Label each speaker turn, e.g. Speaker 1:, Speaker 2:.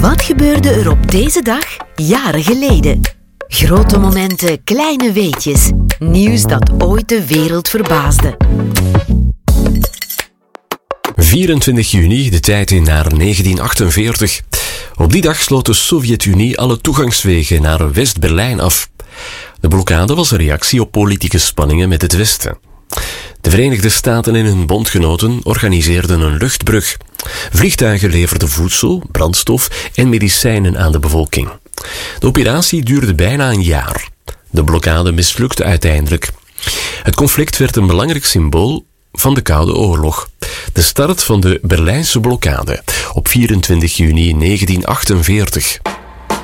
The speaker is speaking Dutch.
Speaker 1: Wat gebeurde er op deze dag jaren geleden? Grote momenten, kleine weetjes. Nieuws dat ooit de wereld verbaasde.
Speaker 2: 24 juni, de tijd in naar 1948. Op die dag sloot de Sovjet-Unie alle toegangswegen naar West-Berlijn af. De blokkade was een reactie op politieke spanningen met het Westen. De Verenigde Staten en hun bondgenoten organiseerden een luchtbrug. Vliegtuigen leverden voedsel, brandstof en medicijnen aan de bevolking. De operatie duurde bijna een jaar. De blokkade mislukte uiteindelijk. Het conflict werd een belangrijk symbool van de Koude Oorlog. De start van de Berlijnse blokkade op 24 juni 1948.